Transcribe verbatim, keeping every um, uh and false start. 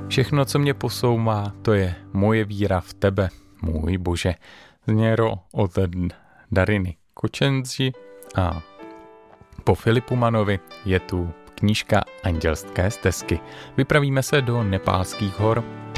Všechno, co mě posouvá, to je moje víra v tebe, můj Bože. Zněro od Dariny Kočenzi a po Filipu Manovi je tu knížka Andělské stezky. Vypravíme se do nepálských hor